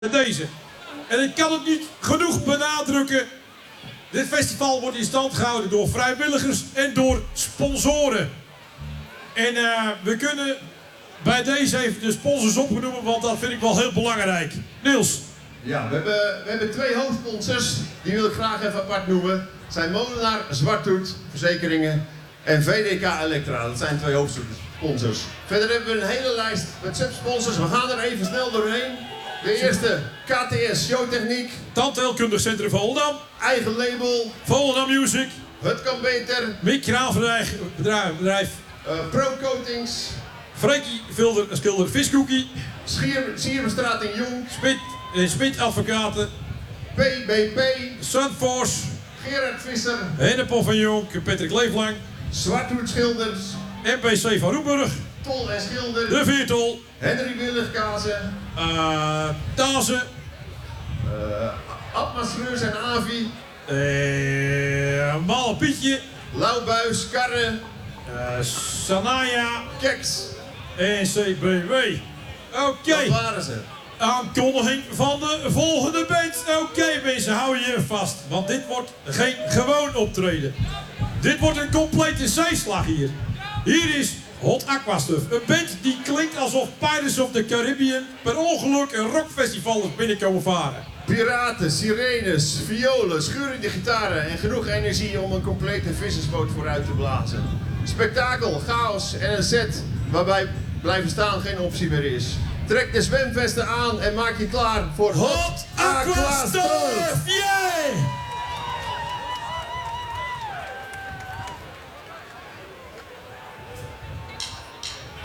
Deze. En ik kan het niet genoeg benadrukken. Dit festival wordt in stand gehouden door vrijwilligers en door sponsoren. En we kunnen bij deze even de sponsors opnoemen, want dat vind ik wel heel belangrijk. Niels. Ja, we hebben twee hoofdsponsors, die wil ik graag even apart noemen. Het zijn Molenaar Zwarthoed Verzekeringen en VDK Elektra. Dat zijn twee hoofdsponsors. Verder hebben we een hele lijst met subsponsors. We gaan er even snel doorheen. De eerste, KTS Showtechniek. Tandheelkundig Centrum Volendam. Eigen label. Volendam Music. Het kan beter. Mick Kraanbedrijf. Pro Coatings. Frankie Schilder Viskoekie. Sierbestraat in Jong. Smit Advocaten. PBP. Sunforce. Gerard Visser. Hennepel van Jonk. Patrick Leeflang. Zwarthoed Schilders. MPC van Roemburg. Tol en Schilder. De Viertol. Henry Willigkazen. Tazen. Atmasreurs en Avi. Malle Pietje. Lauwbuis, Karren. Sanaya. Keks. En CBW. Oké. Dat waren ze. Aankondiging van de volgende band. Oké, mensen, hou je vast. Want dit wordt geen gewoon optreden. Dit wordt een complete zijslag hier. Hier is Hot Aqua Stuff. Een band die klinkt alsof Pirates of the Caribbean per ongeluk een rockfestival is binnenkomen varen. Piraten, sirenes, violen, schurende gitaren en genoeg energie om een complete vissersboot vooruit te blazen. Spektakel, chaos en een set waarbij blijven staan geen optie meer is. Trek de zwemvesten aan en maak je klaar voor Hot Aqua Stuff! Yeah!